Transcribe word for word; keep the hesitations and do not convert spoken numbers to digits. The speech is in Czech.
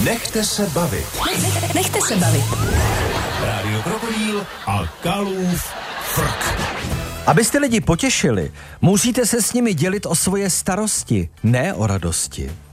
Nechte se bavit. Nechte se bavit. Rádio Krokodýl a Kalův frk. Abyste lidi potěšili, musíte se s nimi dělit o svoje starosti, ne o radosti.